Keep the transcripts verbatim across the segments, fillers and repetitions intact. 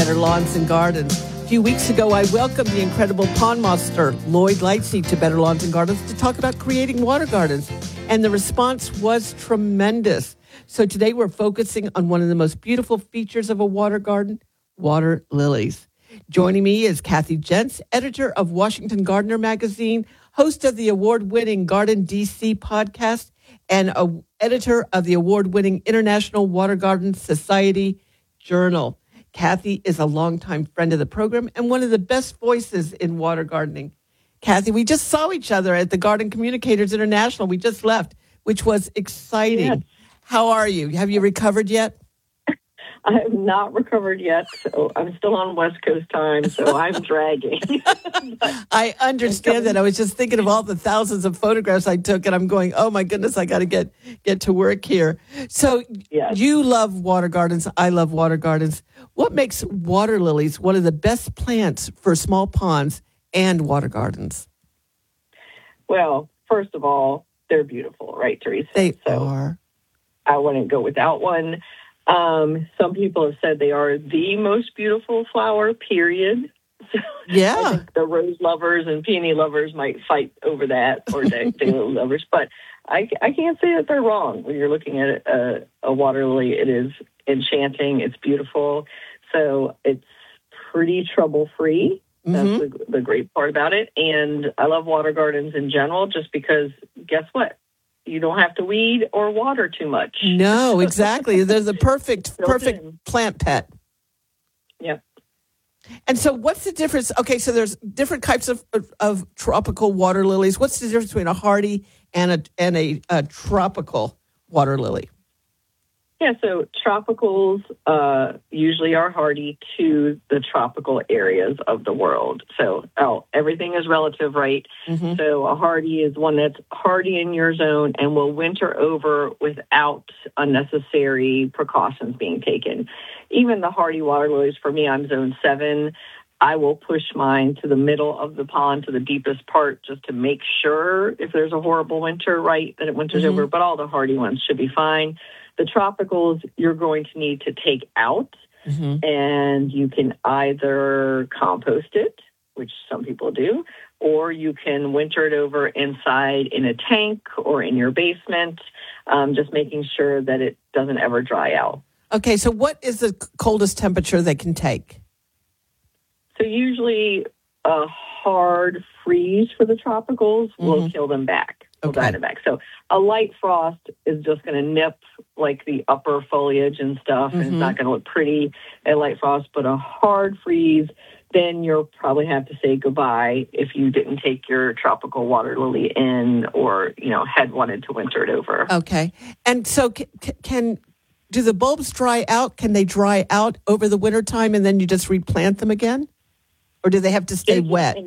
Better Lawns and Gardens. A few weeks ago, I welcomed the incredible pond master, Lloyd Lightsey, to Better Lawns and Gardens to talk about creating water gardens. And the response was tremendous. So today we're focusing on one of the most beautiful features of a water garden, water lilies. Joining me is Kathy Jentz, editor of Washington Gardener magazine, host of the award-winning Garden D C podcast, and a editor of the award-winning International Water Garden Society Journal. Kathy is a longtime friend of the program and one of the best voices in water gardening. Kathy, we just saw each other at the Garden Communicators International. We just left, which was exciting. Yes. How are you? Have you recovered yet? I have not recovered yet, so I'm still on West Coast time, so I'm dragging. I understand that. I was just thinking of all the thousands of photographs I took, and I'm going, oh, my goodness, I got to get get to work here. So yes. You love water gardens. I love water gardens. What makes water lilies one of the best plants for small ponds and water gardens? Well, first of all, they're beautiful, right, Teresa? They so are. I wouldn't go without one. Um, some people have said they are the most beautiful flower, period. So yeah. I think the rose lovers and peony lovers might fight over that, or the daylily lovers. But I, I can't say that they're wrong. When you're looking at a, a water lily, it is enchanting. It's beautiful. So it's pretty trouble-free. That's mm-hmm. the, the great part about it. And I love water gardens in general just because, guess what? You don't have to weed or water too much. No, exactly. They're the perfect, perfect plant pet. Yep. And so what's the difference? Okay, so there's different types of, of, of tropical water lilies. What's the difference between a hardy and a and a, a tropical water lily? Yeah, so tropicals uh, usually are hardy to the tropical areas of the world. So oh, everything is relative, right? Mm-hmm. So a hardy is one that's hardy in your zone and will winter over without unnecessary precautions being taken. Even the hardy water lilies, for me, I'm zone seven. I will push mine to the middle of the pond, to the deepest part, just to make sure if there's a horrible winter, right, that it winters mm-hmm. over. But all the hardy ones should be fine. The tropicals, you're going to need to take out, mm-hmm. and you can either compost it, which some people do, or you can winter it over inside in a tank or in your basement, um, just making sure that it doesn't ever dry out. Okay, so what is the coldest temperature they can take? So usually a hard freeze for the tropicals mm-hmm. will kill them back. Okay. Die them back. So a light frost is just going to nip like the upper foliage and stuff, mm-hmm. and it's not going to look pretty at light frost. But a hard freeze, then you'll probably have to say goodbye if you didn't take your tropical water lily in, or you know had wanted to winter it over. Okay, and so can, can do the bulbs dry out? Can they dry out over the wintertime and then you just replant them again, or do they have to stay wet?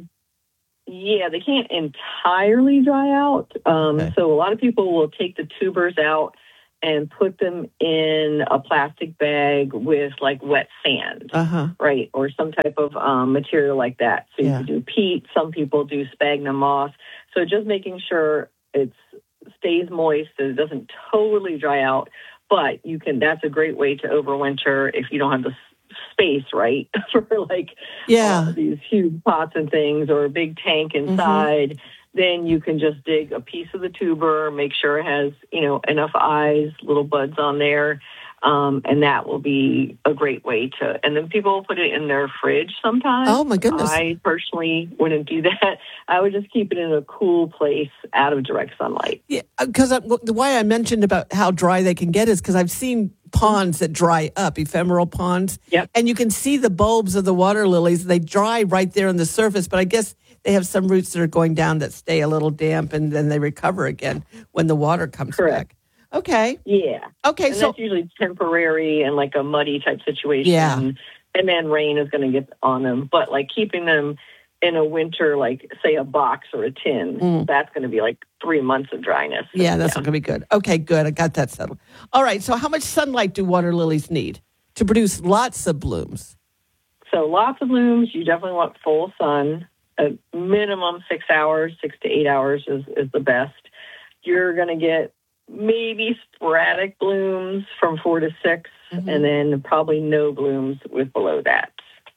Yeah, they can't entirely dry out. Um, okay. So a lot of people will take the tubers out and put them in a plastic bag with like wet sand, uh-huh. right? Or some type of um, material like that. So you yeah. can do peat. Some people do sphagnum moss. So just making sure it stays moist, so it doesn't totally dry out. But you can. That's a great way to overwinter if you don't have the space, right, for like yeah. uh, these huge pots and things, or a big tank inside. Mm-hmm. Then you can just dig a piece of the tuber, make sure it has, you know, enough eyes, little buds on there, um, and that will be a great way to. And then people will put it in their fridge sometimes. Oh my goodness! I personally wouldn't do that. I would just keep it in a cool place, out of direct sunlight. Yeah, because the why I mentioned about how dry they can get is because I've seen ponds that dry up, ephemeral ponds. Yep. And you can see the bulbs of the water lilies. They dry right there on the surface, but I guess they have some roots that are going down that stay a little damp, and then they recover again when the water comes Correct. back. Okay. Yeah. Okay, and so that's usually temporary and like a muddy type situation. Yeah. And then rain is going to get on them. But like keeping them in a winter, like say a box or a tin, mm. that's going to be like three months of dryness. Yeah, that's yeah. not going to be good. Okay, good. I got that settled. All right. So how much sunlight do water lilies need to produce lots of blooms? So lots of blooms, you definitely want full sun. A minimum six hours, six to eight hours is, is the best. You're going to get maybe sporadic blooms from four to six, mm-hmm. and then probably no blooms with below that.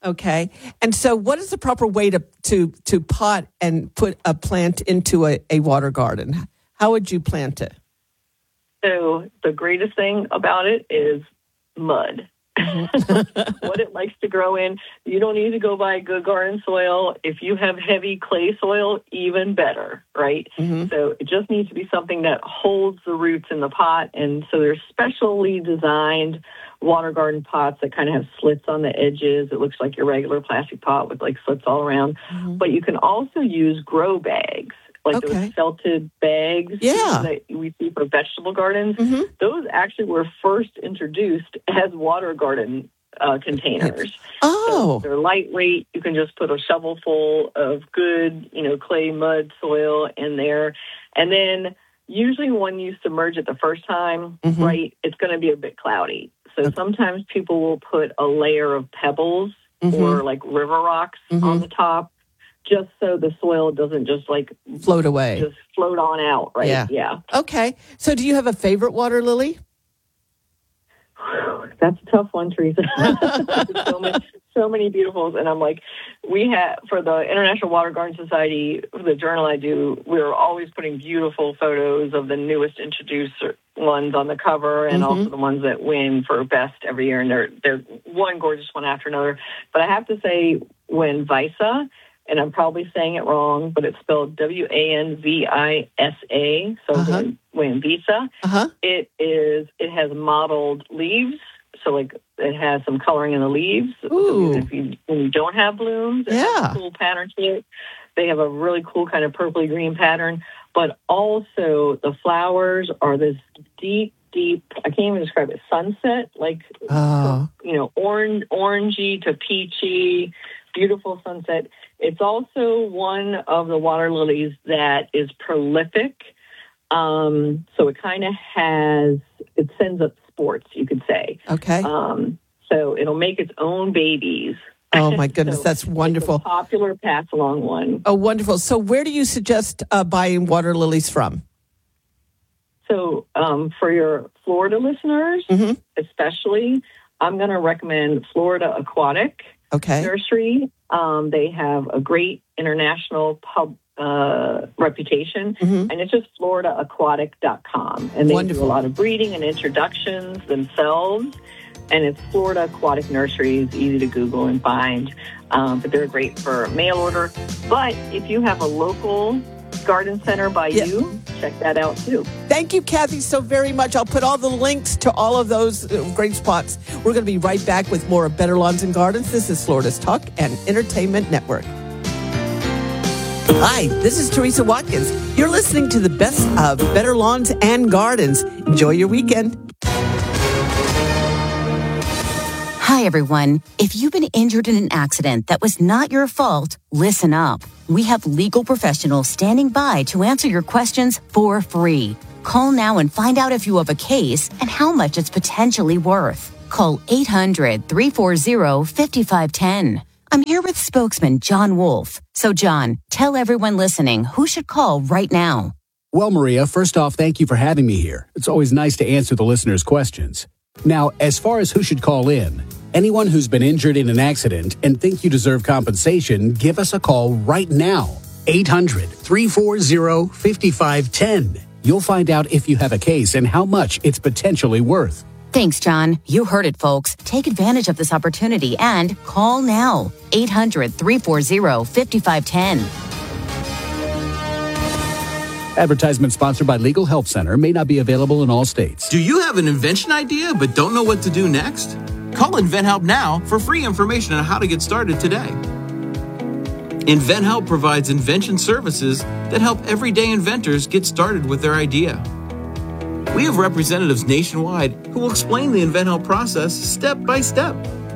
Okay. And so what is the proper way to, to, to pot and put a plant into a, a water garden? How would you plant it? So the greatest thing about it is mud. Mm-hmm. What it likes to grow in. You don't need to go buy good garden soil. If you have heavy clay soil, even better, right? Mm-hmm. So it just needs to be something that holds the roots in the pot. And so there's specially designed water garden pots that kind of have slits on the edges. It looks like your regular plastic pot with like slits all around. Mm-hmm. But you can also use grow bags. Like okay. those felted bags yeah. that we see for vegetable gardens, mm-hmm. those actually were first introduced as water garden uh, containers. Oh. So they're lightweight. You can just put a shovel full of good, you know, clay, mud, soil in there. And then usually when you submerge it the first time, mm-hmm. right, it's going to be a bit cloudy. So okay. sometimes people will put a layer of pebbles mm-hmm. or like river rocks mm-hmm. on the top, just so the soil doesn't just like float away, just float on out, right? Yeah. yeah. Okay. So do you have a favorite water lily? That's a tough one, Teresa. so, many, so many beautifuls. And I'm like, we have, for the International Water Garden Society, the journal I do, we're always putting beautiful photos of the newest introduced ones on the cover and mm-hmm. also the ones that win for best every year. And they're, they're one gorgeous one after another. But I have to say, when Visa, and I'm probably saying it wrong, but it's spelled W A N V I S A, so uh-huh. when Visa, uh-huh. it is, it has mottled leaves, so like it has some coloring in the leaves. Ooh. So if you, when you don't have blooms, it yeah. has a cool pattern to it. They have a really cool kind of purpley green pattern, but also the flowers are this deep, deep, I can't even describe it, sunset, like, oh. you know, orange, orangey to peachy, beautiful sunset. It's also one of the water lilies that is prolific. Um, so it kind of has, it sends up sports, you could say. Okay. Um, so it'll make its own babies. Oh, my goodness. so that's wonderful. It's a popular pass-along one. Oh, wonderful. So where do you suggest uh, buying water lilies from? So um, for your Florida listeners, mm-hmm. especially, I'm going to recommend Florida Aquatic okay. Nursery. Um, they have a great international pub uh, reputation, mm-hmm. and it's just florida aquatic dot com. And they Wonderful. do a lot of breeding and introductions themselves. And it's Florida Aquatic Nurseries, easy to Google and find. Um, but they're great for mail order. But if you have a local garden center by yeah. you, check that out too. Thank you, Kathy, so very much. I'll put all the links to all of those great spots. We're going to be right back with more of Better Lawns and Gardens. This is Florida's Talk and Entertainment Network. Hi, this is Teresa Watkins. You're listening to the best of Better Lawns and Gardens. Enjoy your weekend. Hi, everyone. If you've been injured in an accident that was not your fault, listen up. We have legal professionals standing by to answer your questions for free. Call now and find out if you have a case and how much it's potentially worth. Call eight hundred, three four zero, five five one zero. I'm here with spokesman John Wolf. So, John, tell everyone listening who should call right now. Well, Maria, first off, thank you for having me here. It's always nice to answer the listeners' questions. Now, as far as who should call in, anyone who's been injured in an accident and think you deserve compensation, give us a call right now. eight hundred, three four zero, five five one zero. You'll find out if you have a case and how much it's potentially worth. Thanks, John. You heard it, folks. Take advantage of this opportunity and call now. eight hundred, three four zero, five five one zero. Advertisement sponsored by Legal Help Center, may not be available in all states. Do you have an invention idea but don't know what to do next? Call InventHelp now for free information on how to get started today. InventHelp provides invention services that help everyday inventors get started with their idea. We have representatives nationwide who will explain the InventHelp process step by step.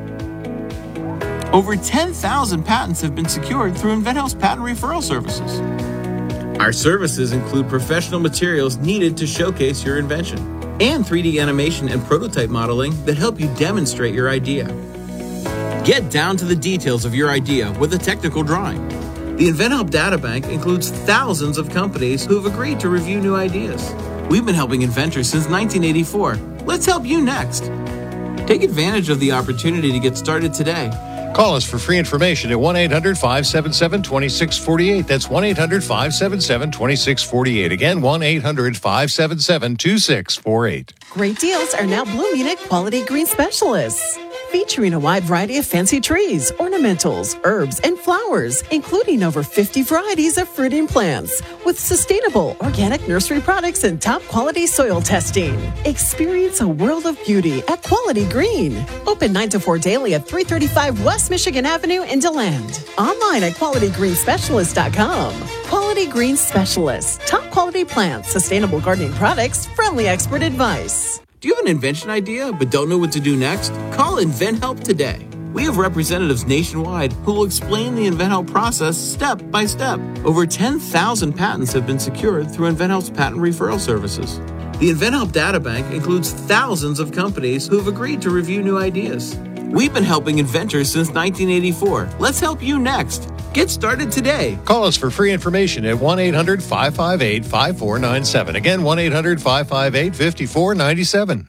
Over ten thousand patents have been secured through InventHelp's patent referral services. Our services include professional materials needed to showcase your invention and three D animation and prototype modeling that help you demonstrate your idea. Get down to the details of your idea with a technical drawing. The InventHelp Databank includes thousands of companies who have agreed to review new ideas. We've been helping inventors since nineteen eighty-four. Let's help you next. Take advantage of the opportunity to get started today. Call us for free information at one eight hundred five seven seven two six four eight. That's one eight hundred five seven seven two six four eight. Again, one eight hundred five seven seven two six four eight. Great deals are now blooming at Quality Green Specialists. Featuring a wide variety of fancy trees, ornamentals, herbs, and flowers, including over fifty varieties of fruiting plants, with sustainable organic nursery products and top quality soil testing. Experience a world of beauty at Quality Green. Open nine to four daily at three thirty-five West Michigan Avenue in DeLand. Online at quality green specialist dot com. Quality Green Specialists. Top quality plants, sustainable gardening products, friendly expert advice. Do you have an invention idea but don't know what to do next? Call InventHelp today. We have representatives nationwide who will explain the InventHelp process step by step. Over ten thousand patents have been secured through InventHelp's patent referral services. The InventHelp Databank includes thousands of companies who have agreed to review new ideas. We've been helping inventors since nineteen eighty-four. Let's help you next. Get started today. Call us for free information at one eight hundred five five eight five four nine seven. Again, one eight hundred five five eight five four nine seven.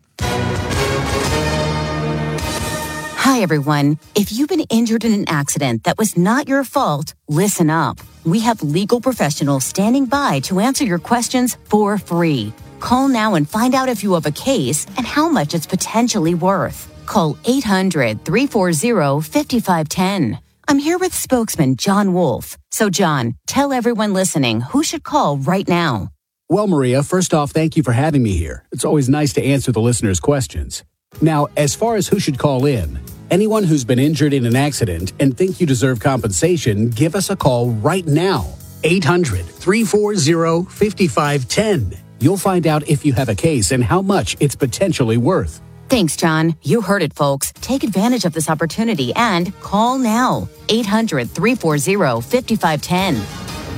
Hi, everyone. If you've been injured in an accident that was not your fault, listen up. We have legal professionals standing by to answer your questions for free. Call now and find out if you have a case and how much it's potentially worth. Call eight hundred three four zero five five one zero. I'm here with spokesman John Wolf. So, John, tell everyone listening who should call right now. Well, Maria, first off, thank you for having me here. It's always nice to answer the listeners' questions. Now, as far as who should call in, anyone who's been injured in an accident and think you deserve compensation, give us a call right now. eight hundred three four zero five five one zero. You'll find out if you have a case and how much it's potentially worth. Thanks, John. You heard it, folks. Take advantage of this opportunity and call now. eight hundred three four zero five five one zero.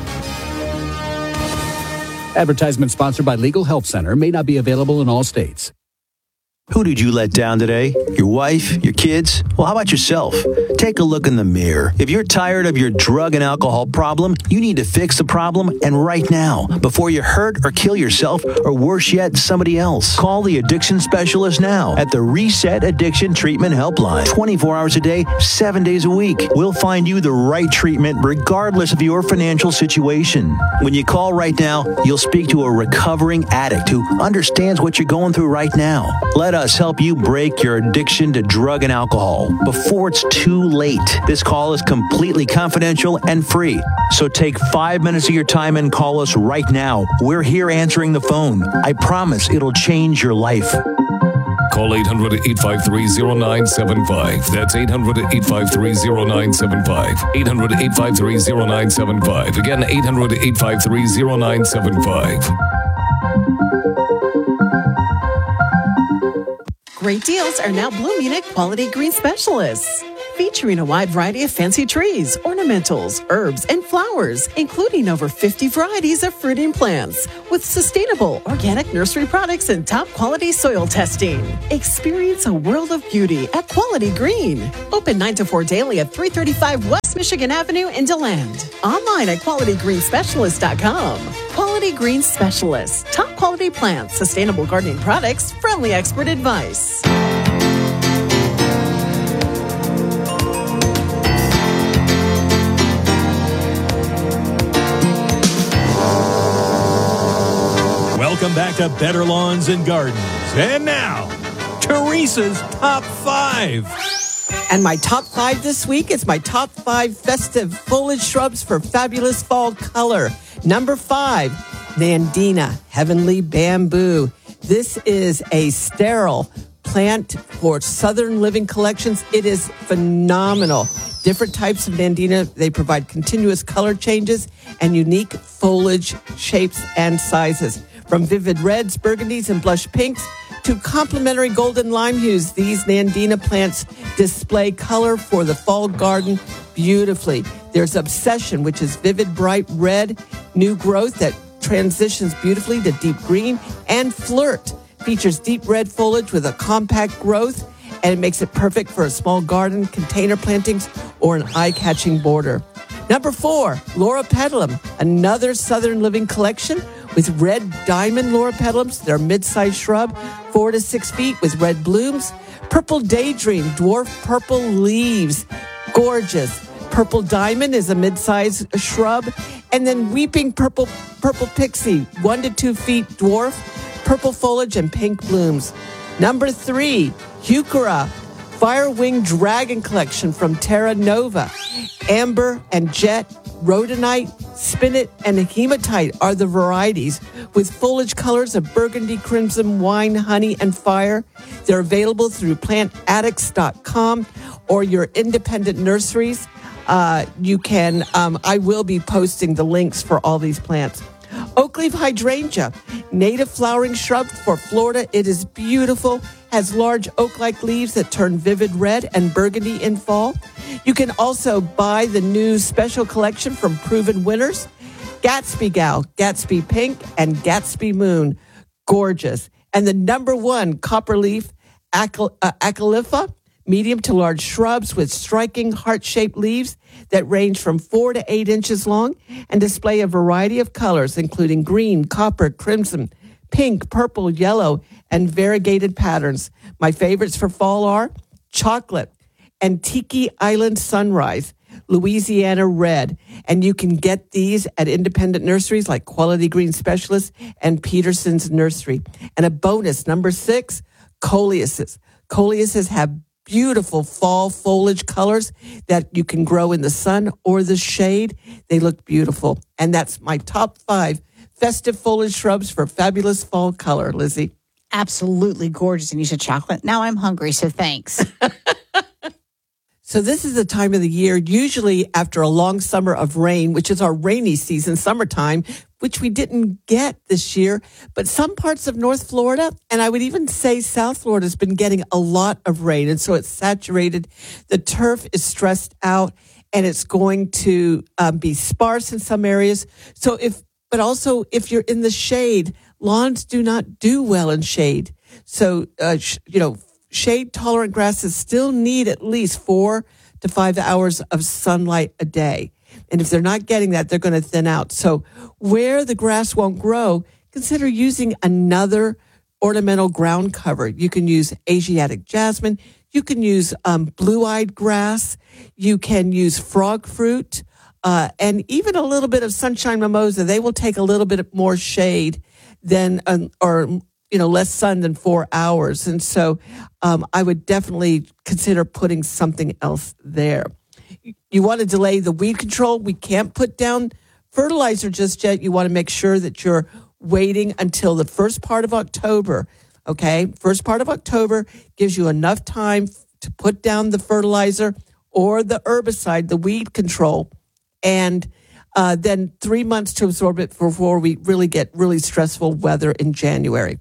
Advertisement sponsored by Legal Help Center. May not be available in all states. Who did you let down today? Your wife? Your kids? Well, how about yourself? Take a look in the mirror. If you're tired of your drug and alcohol problem, you need to fix the problem, and right now, before you hurt or kill yourself, or worse yet, somebody else. Call the addiction specialist now at the Reset Addiction Treatment Helpline. twenty-four hours a day, seven days a week. We'll find you the right treatment regardless of your financial situation. When you call right now, you'll speak to a recovering addict who understands what you're going through right now. Let us help you break your addiction to drug and alcohol before it's too late. This call is completely confidential and free. So take five minutes of your time and call us right now. We're here answering the phone. I promise it'll change your life. Call eight hundred eight five three zero nine seven five. That's eight hundred eight five three zero nine seven five. eight hundred eight five three zero nine seven five. Again, eight hundred eight five three zero nine seven five. Great deals are now blooming at Quality Green Specialists. Featuring a wide variety of fancy trees, ornamentals, herbs, and flowers, including over fifty varieties of fruiting plants, with sustainable organic nursery products and top quality soil testing. Experience a world of beauty at Quality Green. Open nine to four daily at three thirty-five West Michigan Avenue in DeLand. Online at quality green specialist dot com. Quality Green Specialists. Top quality plants, sustainable gardening products, friendly expert advice. Welcome back to Better Lawns and Gardens. And now, Teresa's Top five. And my top five this week is my top five festive foliage shrubs for fabulous fall color. Number five, Nandina, Heavenly Bamboo. This is a sterile plant for Southern Living Collections. It is phenomenal. Different types of Nandina. They provide continuous color changes and unique foliage shapes and sizes. From vivid reds, burgundies, and blush pinks to complementary golden lime hues, these Nandina plants display color for the fall garden beautifully. There's Obsession, which is vivid, bright red, new growth that transitions beautifully to deep green, and Flirt features deep red foliage with a compact growth, and it makes it perfect for a small garden, container plantings, or an eye-catching border. Number four, Laura Petalum, another Southern Living collection with red diamond Laura Petalums. They're a mid-sized shrub, four to six feet with red blooms. Purple Daydream, dwarf purple leaves. Gorgeous. Purple diamond is a mid-sized shrub. And then weeping purple purple pixie, one to two feet dwarf, purple foliage and pink blooms. Number three, Heuchera, fire-winged dragon collection from Terra Nova. Amber and jet, rhodonite, spinet, and hematite are the varieties, with foliage colors of burgundy, crimson, wine, honey, and fire. They're available through plant addicts dot com or your independent nurseries. Uh, you can, um, I will be posting the links for all these plants. Oakleaf hydrangea, native flowering shrub for Florida. It is beautiful, has large oak-like leaves that turn vivid red and burgundy in fall. You can also buy the new special collection from Proven Winners. Gatsby Gal, Gatsby Pink, and Gatsby Moon. Gorgeous. And the number one copperleaf acal- uh, Acalypha, medium to large shrubs with striking heart-shaped leaves that range from four to eight inches long and display a variety of colors, including green, copper, crimson, pink, purple, yellow, and variegated patterns. My favorites for fall are chocolate and Tiki Island Sunrise, Louisiana Red. And you can get these at independent nurseries like Quality Green Specialist and Peterson's Nursery. And a bonus, number six, Coleuses. Coleuses have beautiful fall foliage colors that you can grow in the sun or the shade. They look beautiful. And that's my top five festive foliage shrubs for fabulous fall color, Lizzie. Absolutely gorgeous. And you said chocolate. Now I'm hungry, so thanks. So this is the time of the year, usually after a long summer of rain, which is our rainy season, summertime, which we didn't get this year. But some parts of North Florida, and I would even say South Florida, has been getting a lot of rain. And so it's saturated. The turf is stressed out, and it's going to um, be sparse in some areas. So if, but also if you're in the shade, lawns do not do well in shade. So, uh, sh- you know, shade-tolerant grasses still need at least four to five hours of sunlight a day. And if they're not getting that, they're going to thin out. So where the grass won't grow, consider using another ornamental ground cover. You can use Asiatic jasmine. You can use um, blue-eyed grass. You can use frog fruit, uh, and even a little bit of sunshine mimosa. They will take a little bit more shade than, um, or you know, less sun than four hours. And so um, I would definitely consider putting something else there. You want to delay the weed control. We can't put down fertilizer just yet. You want to make sure that you're waiting until the first part of October. Okay, first part of October gives you enough time to put down the fertilizer or the herbicide, the weed control, and uh, then three months to absorb it before we really get really stressful weather in January.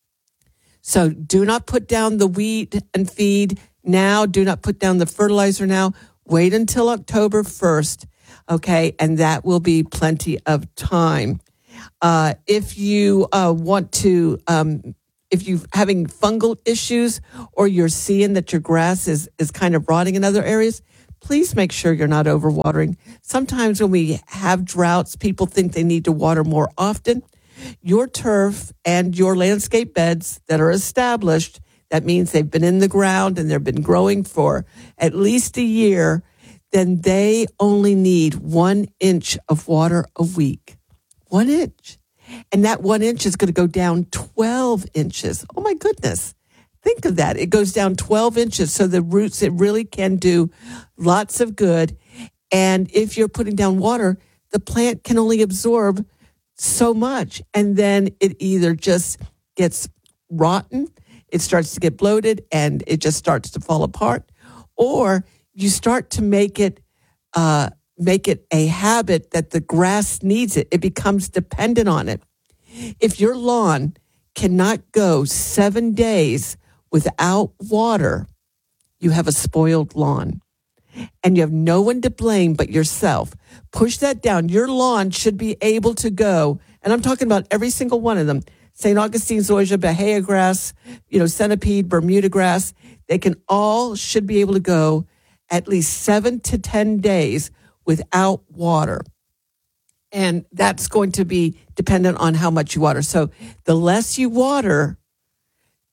So do not put down the weed and feed now. Do not put down the fertilizer now. Wait until October first, okay? And that will be plenty of time. Uh, if you uh, want to, um, if you're having fungal issues or you're seeing that your grass is, is kind of rotting in other areas, please make sure you're not overwatering. Sometimes when we have droughts, people think they need to water more often. Your turf and your landscape beds that are established, that means they've been in the ground and they've been growing for at least a year, then they only need one inch of water a week. One inch. And that one inch is going to go down twelve inches. Oh, my goodness. Think of that. It goes down twelve inches. So the roots, it really can do lots of good. And if you're putting down water, the plant can only absorb so much. And then it either just gets rotten, it starts to get bloated, and it just starts to fall apart. Or you start to make it uh, make it a habit that the grass needs it. It becomes dependent on it. If your lawn cannot go seven days without water, you have a spoiled lawn. And you have no one to blame but yourself. Push that down. Your lawn should be able to go, and I'm talking about every single one of them, Saint Augustine zoysia, Bahia grass, you know, centipede, Bermuda grass. They can all should be able to go at least seven to ten days without water. And that's going to be dependent on how much you water. So the less you water,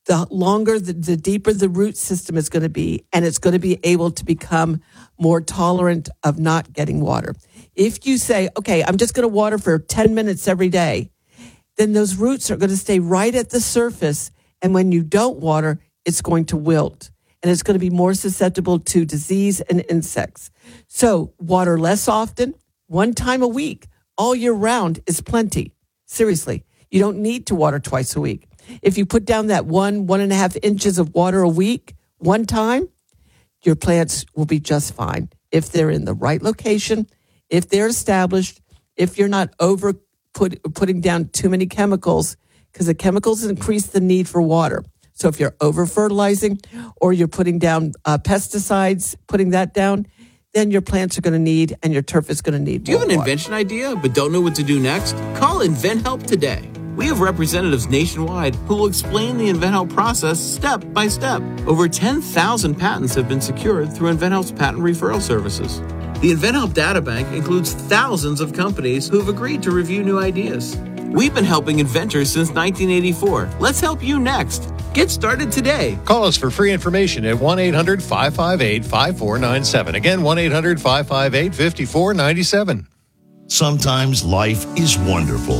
the longer, the, the deeper the root system is going to be, and it's going to be able to become more tolerant of not getting water. If you say, okay, I'm just going to water for ten minutes every day, then those roots are going to stay right at the surface. And when you don't water, it's going to wilt, and it's going to be more susceptible to disease and insects. So water less often, one time a week, all year round is plenty. Seriously, you don't need to water twice a week. If you put down that one, one and a half inches of water a week, one time, your plants will be just fine. If they're in the right location, if they're established, if you're not over put, putting down too many chemicals, because the chemicals increase the need for water. So if you're over fertilizing or you're putting down uh, pesticides, putting that down, then your plants are going to need and your turf is going to need. Do you have an water. invention idea but don't know what to do next? Call InventHelp today. We have representatives nationwide who will explain the InventHelp process step by step. Over ten thousand patents have been secured through InventHelp's patent referral services. The InventHelp Databank includes thousands of companies who have agreed to review new ideas. We've been helping inventors since nineteen eighty-four. Let's help you next. Get started today. Call us for free information at one eight hundred five five eight five four nine seven. Again, one eight hundred five five eight five four nine seven. Sometimes life is wonderful,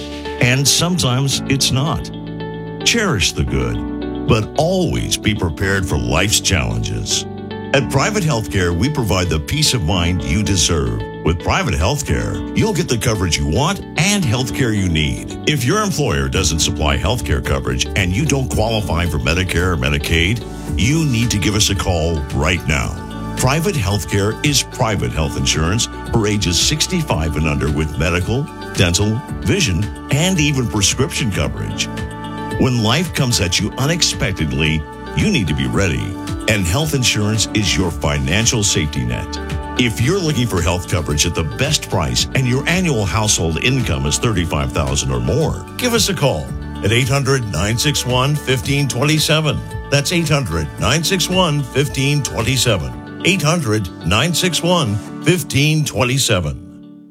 and sometimes it's not. Cherish the good, but always be prepared for life's challenges. At Private Healthcare, we provide the peace of mind you deserve. With Private Healthcare, you'll get the coverage you want and healthcare you need. If your employer doesn't supply healthcare coverage and you don't qualify for Medicare or Medicaid, you need to give us a call right now. Private Healthcare is private health insurance for ages sixty-five and under with medical, dental, vision, and even prescription coverage. When life comes at you unexpectedly, you need to be ready. And health insurance is your financial safety net. If you're looking for health coverage at the best price and your annual household income is thirty-five thousand dollars or more, give us a call at eight hundred nine six one one five two seven. That's eight hundred nine six one one five two seven. eight hundred nine six one one five two seven.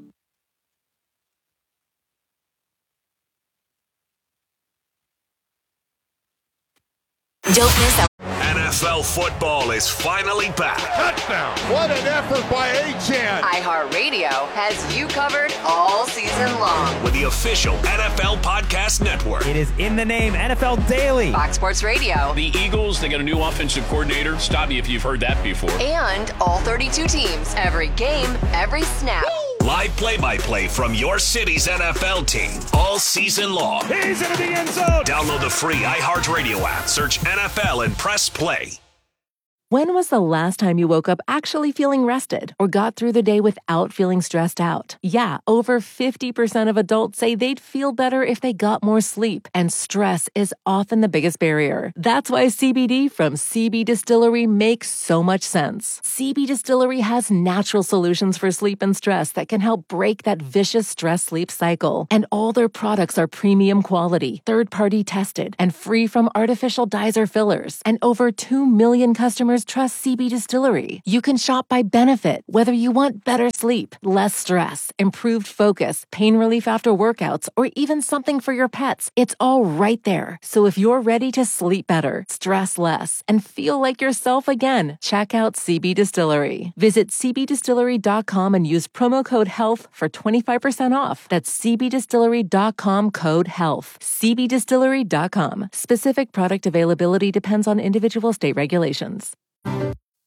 Don't miss out. N F L football is finally back. Touchdown. What an effort by Achane. iHeartRadio has you covered all season long. With the official N F L Podcast Network. It is in the name, N F L Daily. Fox Sports Radio. The Eagles, they got a new offensive coordinator. Stop me if you've heard that before. And all thirty-two teams. Every game, every snap. Woo! Live play-by-play from your city's N F L team all season long. He's into the end zone. Download the free iHeartRadio app. Search N F L and press play. When was the last time you woke up actually feeling rested or got through the day without feeling stressed out? Yeah, over fifty percent of adults say they'd feel better if they got more sleep, and stress is often the biggest barrier. That's why C B D from C B Distillery makes so much sense. C B Distillery has natural solutions for sleep and stress that can help break that vicious stress-sleep cycle. And all their products are premium quality, third-party tested, and free from artificial dyes or fillers. And over two million customers trust C B Distillery. You can shop by benefit, whether you want better sleep, less stress, improved focus, pain relief after workouts, or even something for your pets. It's all right there. So if you're ready to sleep better, stress less, and feel like yourself again, check out C B Distillery. Visit c b distillery dot com and use promo code HEALTH for twenty-five percent off. That's c b distillery dot com code HEALTH. c b distillery dot com. Specific product availability depends on individual state regulations.